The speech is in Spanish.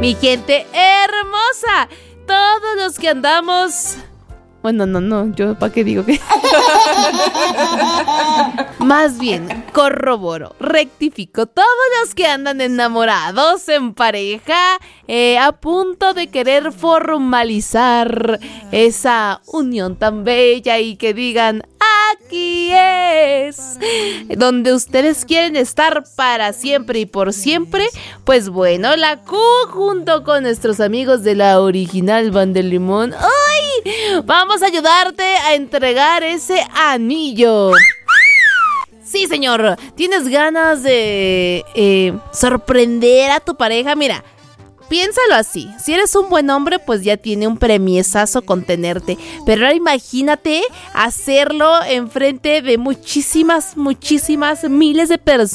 Mi gente hermosa, todos los que andamos... Bueno, no, yo ¿para qué digo que? Más bien, corroboro, rectifico. Todos los que andan enamorados, en pareja, a punto de querer formalizar esa unión tan bella y que digan, aquí es, donde ustedes quieren estar para siempre y por siempre, pues bueno, la Q junto con nuestros amigos de la original Van del Limón, ¡ay! Vamos a ayudarte a entregar ese anillo. Sí, señor, ¿tienes ganas de sorprender a tu pareja? Mira, piénsalo así, si eres un buen hombre, pues ya tiene un premiesazo con tenerte. Pero ahora imagínate hacerlo enfrente de muchísimas miles de personas.